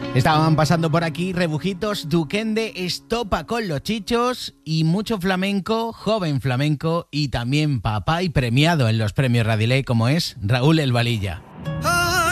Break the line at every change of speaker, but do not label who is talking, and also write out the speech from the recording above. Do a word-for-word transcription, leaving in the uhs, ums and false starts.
Estaban pasando por aquí Rebujitos, Duquende, Estopa con los Chichos y mucho flamenco, joven flamenco y también papá y premiado en los premios Radilé como es Raúl El Valilla.